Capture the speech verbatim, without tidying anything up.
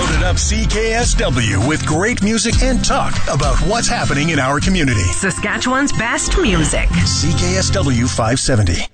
Loaded up C K S W with great music and talk about what's happening in our community. Saskatchewan's best music. C K S W five seventy.